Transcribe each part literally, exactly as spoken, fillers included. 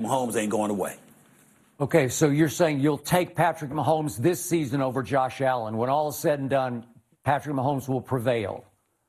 Mahomes ain't going away. Okay, so you're saying you'll take Patrick Mahomes this season over Josh Allen. When all is said and done, Patrick Mahomes will prevail.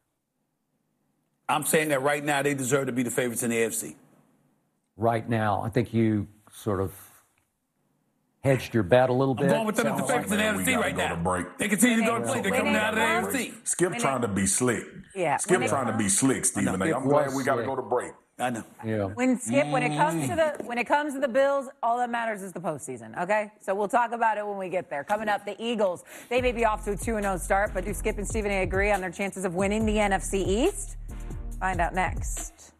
I'm saying that right now they deserve to be the favorites in the A F C. Right now, I think you sort of hedged your bet a little bit. I'm going with them as the favorites in the A F C right now. Break. They continue to go to play. They're coming out of the A F C. Skip trying to be slick. Yeah. Skip trying to be slick, Stephen. I'm glad we got to go to break. I know. Yeah. When Skip, when it comes to the when it comes to the Bills, all that matters is the postseason. Okay, so we'll talk about it when we get there. Coming up, the Eagles. They may be off to a two and oh start, but do Skip and Stephen A agree on their chances of winning the N F C East? Find out next.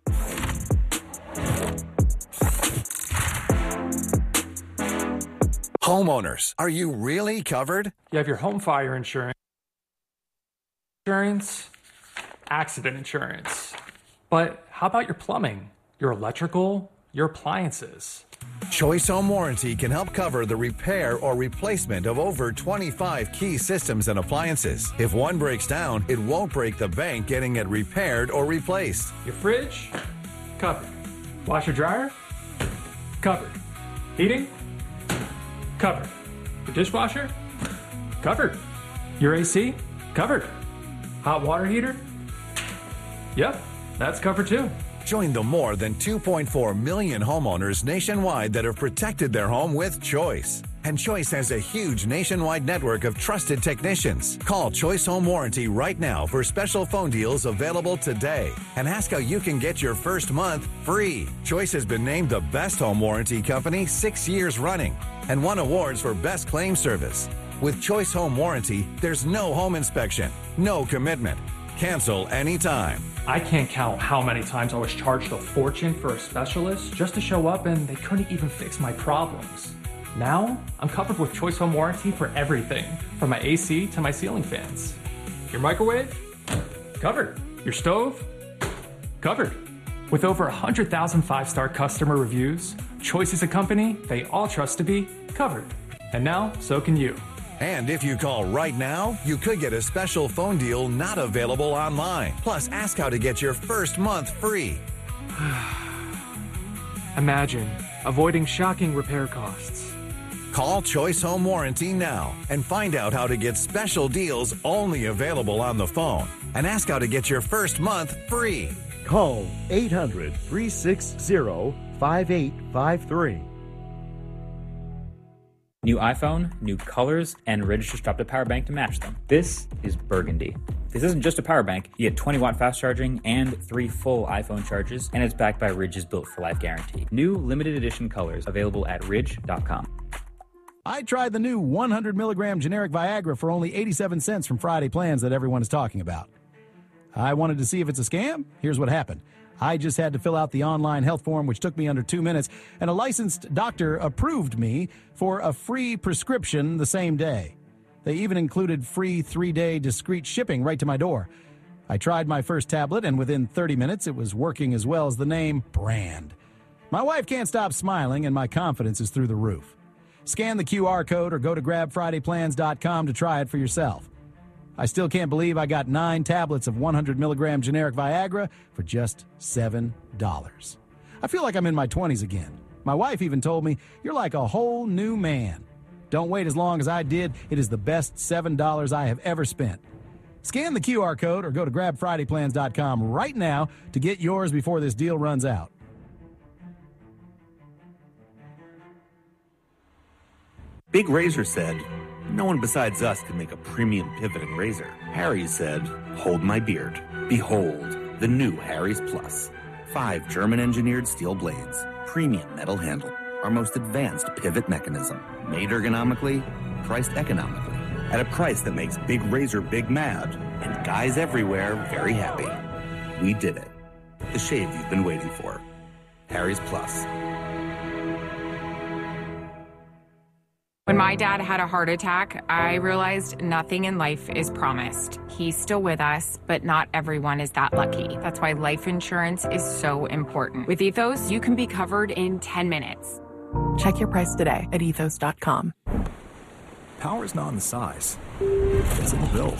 Homeowners, are you really covered? You have your home fire insurance, insurance, accident insurance. But how about your plumbing, your electrical, your appliances? Choice Home Warranty can help cover the repair or replacement of over twenty-five key systems and appliances. If one breaks down, it won't break the bank getting it repaired or replaced. Your fridge? Covered. Washer dryer? Covered. Heating? Covered. Your dishwasher? Covered. Your A C? Covered. Hot water heater? Yep, that's covered too. Join the more than two point four million homeowners nationwide that have protected their home with Choice. And Choice has a huge nationwide network of trusted technicians. Call Choice Home Warranty right now for special phone deals available today. And ask how you can get your first month free. Choice has been named the best home warranty company six years running and won awards for best claim service. With Choice Home Warranty, there's no home inspection, no commitment. Cancel anytime. I can't count how many times I was charged a fortune for a specialist just to show up and they couldn't even fix my problems. Now, I'm covered with Choice Home Warranty for everything, from my A C to my ceiling fans. Your microwave? Covered. Your stove? Covered. With over one hundred thousand five-star customer reviews, Choice is a company they all trust to be covered. And now, so can you. And if you call right now, you could get a special phone deal not available online. Plus, ask how to get your first month free. Imagine avoiding shocking repair costs. Call Choice Home Warranty now and find out how to get special deals only available on the phone. And ask how to get your first month free. Call eight hundred, three six zero, five eight five three. New iPhone, new colors, and Ridge just dropped a power bank to match them. This is Burgundy. This isn't just a power bank. You get twenty watt fast charging and three full iPhone charges, and it's backed by Ridge's Built for Life guarantee. New limited edition colors available at ridge dot com. I tried the new one hundred milligram generic Viagra for only eighty-seven cents from Friday Plans that everyone is talking about. I wanted to see if it's a scam. Here's what happened. I just had to fill out the online health form, which took me under two minutes, and a licensed doctor approved me for a free prescription the same day. They even included free three-day discreet shipping right to my door. I tried my first tablet, and within thirty minutes, it was working as well as the name brand. My wife can't stop smiling, and my confidence is through the roof. Scan the Q R code or go to grab friday plans dot com to try it for yourself. I still can't believe I got nine tablets of one hundred milligram generic Viagra for just seven dollars. I feel like I'm in my twenties again. My wife even told me, "You're like a whole new man." Don't wait as long as I did. It is the best seven dollars I have ever spent. Scan the Q R code or go to grab friday plans dot com right now to get yours before this deal runs out. Big Razor said, "No one besides us can make a premium pivoting razor." Harry's said, "Hold my beard. Behold, the new Harry's Plus. Five German-engineered steel blades, premium metal handle, our most advanced pivot mechanism, made ergonomically, priced economically, at a price that makes Big Razor big mad, and guys everywhere very happy. We did it. The shave you've been waiting for. Harry's Plus." When my dad had a heart attack, I realized nothing in life is promised. He's still with us, but not everyone is that lucky. That's why life insurance is so important. With Ethos, you can be covered in ten minutes. Check your price today at ethos dot com. Power is not in the size, it's in the build.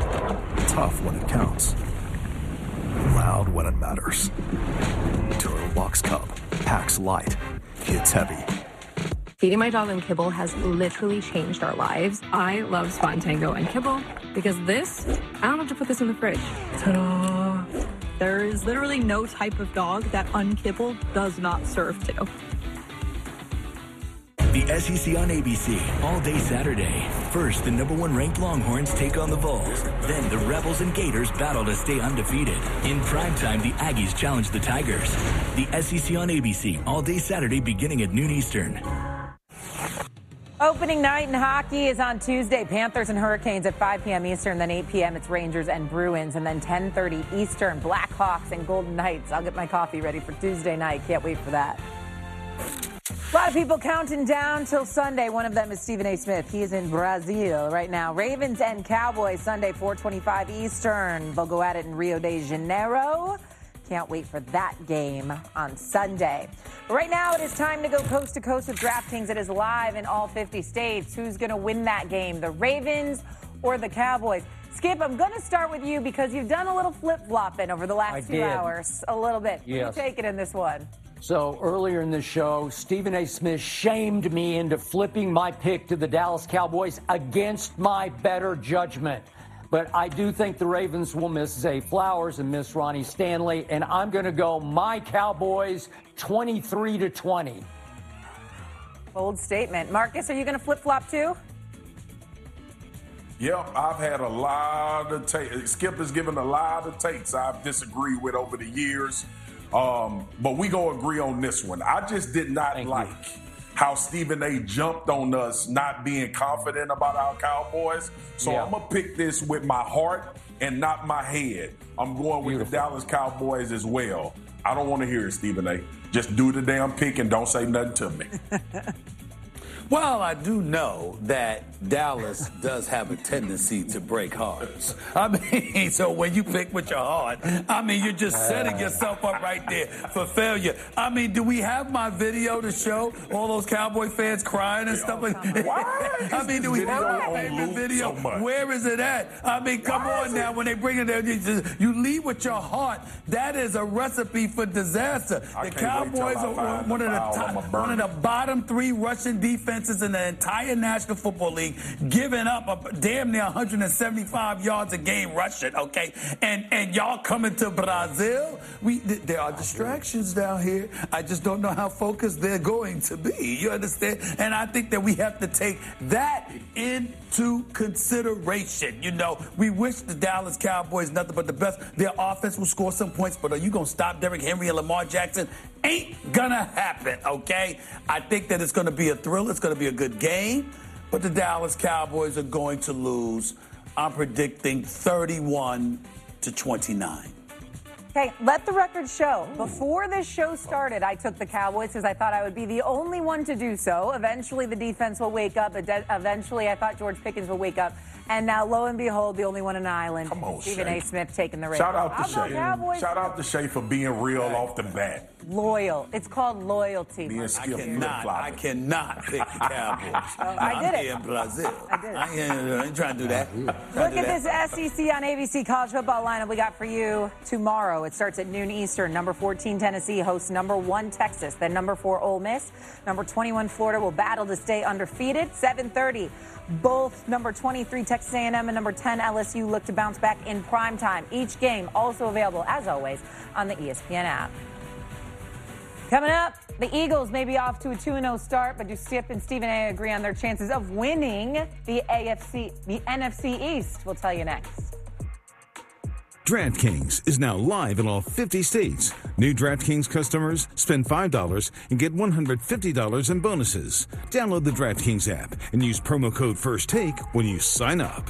Tough when it counts, loud when it matters. Total Kellogg's Cup. Packs light. Kids heavy. Feeding my dog and kibble has literally changed our lives. I love Spot Tango and kibble because this, I don't have to put this in the fridge. Ta-da! There is literally no type of dog that unkibble does not serve to. The S E C on A B C, all day Saturday. First, the number one ranked Longhorns take on the Vols. Then the Rebels and Gators battle to stay undefeated. In primetime, the Aggies challenge the Tigers. The S E C on A B C, all day Saturday beginning at noon Eastern. Opening night in hockey is on Tuesday. Panthers and Hurricanes at five p.m. Eastern, then eight p.m. it's Rangers and Bruins, and then ten thirty Eastern, Blackhawks and Golden Knights. I'll get my coffee ready for Tuesday night. Can't wait for that. A lot of people counting down till Sunday. One of them is Stephen A. Smith. He is in Brazil right now. Ravens and Cowboys Sunday, four twenty-five Eastern. They'll go at it in Rio de Janeiro. Can't wait for that game on Sunday. But right now, it is time to go coast to coast with DraftKings. It is live in all fifty states. Who's going to win that game, the Ravens or the Cowboys? Skip, I'm going to start with you because you've done a little flip-flopping over the last I two did. hours. A little bit. Yes. You take it in this one. So earlier in the show, Stephen A. Smith shamed me into flipping my pick to the Dallas Cowboys against my better judgment. But I do think the Ravens will miss Zay Flowers and miss Ronnie Stanley, and I'm going to go my Cowboys twenty-three to twenty. Bold statement. Marcus, are you going to flip-flop too? Yep, I've had a lot of takes. Skip has given a lot of takes I've disagreed with over the years. Um, but we gonna agree on this one. I just did not Thank like you. how Stephen A. jumped on us not being confident about our Cowboys. So Yeah. I'm gonna pick this with my heart and not my head. I'm going with Beautiful. the Dallas Cowboys as well. I don't want to hear it, Stephen A. Just do the damn pick and don't say nothing to me. Well, I do know that Dallas does have a tendency to break hearts. I mean, so when you pick with your heart, I mean, you're just setting yourself up right there for failure. I mean, do we have my video to show all those Cowboy fans crying and stuff like that? I mean, do we have my favorite video? Where is it at? I mean, come on now. When they bring it there, you, just, you lead with your heart. That is a recipe for disaster. The Cowboys are one of the top, one of the bottom three rushing defenses in the entire National Football League, giving up a damn near one hundred seventy-five yards a game rushing, okay? And and y'all coming to Brazil? We there are distractions down here. I just don't know how focused they're going to be. You understand? And I think that we have to take that into consideration. You know, we wish the Dallas Cowboys nothing but the best. Their offense will score some points, but are you going to stop Derrick Henry and Lamar Jackson? Ain't gonna happen, okay? I think that it's going to be a thrill. It's going to be a good game, but the Dallas Cowboys are going to lose. I'm predicting thirty-one to twenty-nine. Okay, let the record show. Before this show started, I took the Cowboys because I thought I would be the only one to do so. Eventually, the defense will wake up. Eventually, I thought George Pickens will wake up. And now, lo and behold, the only one in Ireland, Come on, Stephen Shay. A. Smith taking the Ravens. Shout out to I'll go Shay. Cowboys. Shout out to Shay for being real off the bat. Loyal. It's called loyalty. Being I skilled cannot, I flip-flopping. cannot pick the Cowboys. Oh, I did I'm it. here in Brazil. I did it. I ain't, I ain't trying to do that. Look at this S E C on A B C college football lineup we got for you tomorrow. It starts at noon Eastern. Number fourteen, Tennessee hosts number one, Texas. Then number four, Ole Miss. Number twenty-one, Florida will battle to stay undefeated. seven thirty, both number twenty-three, Texas A and M, and number ten, L S U look to bounce back in prime time. Each game also available, as always, on the E S P N app. Coming up, the Eagles may be off to a two and oh start, but do Skip and Stephen A. agree on their chances of winning the A F C, the N F C East? We'll tell you next. DraftKings is now live in all fifty states. New DraftKings customers spend five dollars and get one hundred fifty dollars in bonuses. Download the DraftKings app and use promo code FIRSTTAKE when you sign up.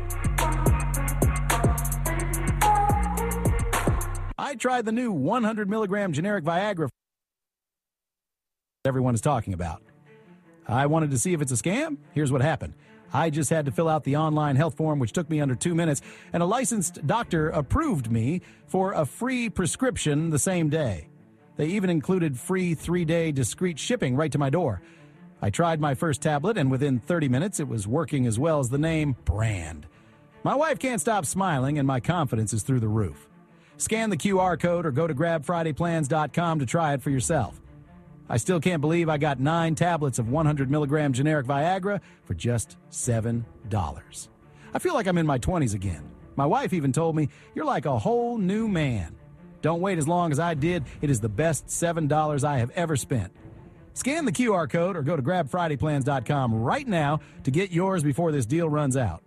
I tried the new one hundred milligram generic Viagra everyone is talking about. I wanted to see if it's a scam. Here's what happened. I just had to fill out the online health form, which took me under two minutes, and a licensed doctor approved me for a free prescription the same day. They even included free three-day discreet shipping right to my door. I tried my first tablet, and within thirty minutes, it was working as well as the name brand. My wife can't stop smiling, and my confidence is through the roof. Scan the Q R code or go to grab friday plans dot com to try it for yourself. I still can't believe I got nine tablets of one hundred milligram generic Viagra for just seven dollars. I feel like I'm in my twenties again. My wife even told me, "You're like a whole new man." Don't wait as long as I did. It is the best seven dollars I have ever spent. Scan the Q R code or go to grab friday plans dot com right now to get yours before this deal runs out.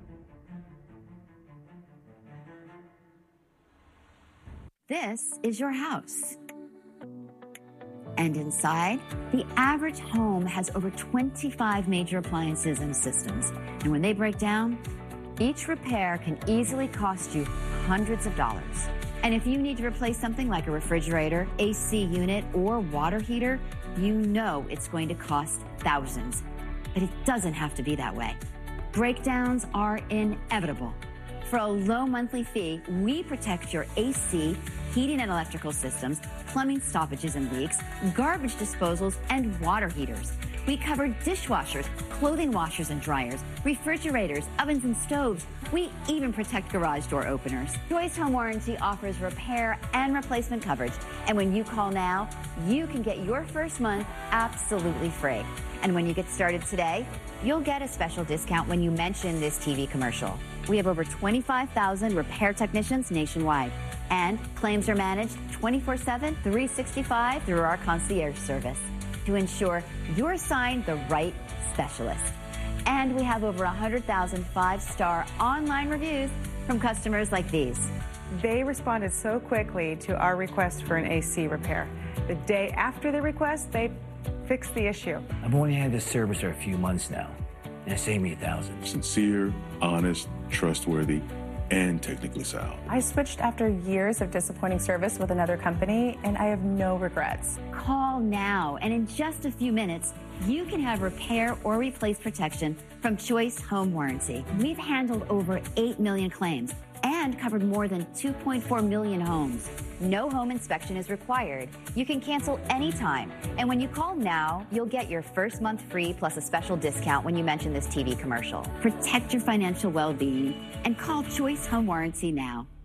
This is your house. And inside, the average home has over twenty-five major appliances and systems. And when they break down, each repair can easily cost you hundreds of dollars. And if you need to replace something like a refrigerator, A C unit, or water heater, you know it's going to cost thousands. But it doesn't have to be that way. Breakdowns are inevitable. For a low monthly fee, we protect your A C, heating and electrical systems, plumbing stoppages and leaks, garbage disposals, and water heaters. We cover dishwashers, clothing washers and dryers, refrigerators, ovens and stoves. We even protect garage door openers. Choice Home Warranty offers repair and replacement coverage. And when you call now, you can get your first month absolutely free. And when you get started today, you'll get a special discount when you mention this T V commercial. We have over twenty-five thousand repair technicians nationwide. And claims are managed twenty-four seven, three sixty-five through our concierge service to ensure you're assigned the right specialist. And we have over one hundred thousand five-star online reviews from customers like these. They responded so quickly to our request for an A C repair. The day after the request, they fixed the issue. I've only had this service for a few months now, and it saved me a thousand. Sincere, honest, trustworthy, and technically sound. I switched after years of disappointing service with another company, and I have no regrets. Call now, and in just a few minutes, you can have repair or replace protection from Choice Home Warranty. We've handled over eight million claims and covered more than two point four million homes. No home inspection is required. You can cancel anytime. And when you call now, you'll get your first month free plus a special discount when you mention this T V commercial. Protect your financial well-being and call Choice Home Warranty now.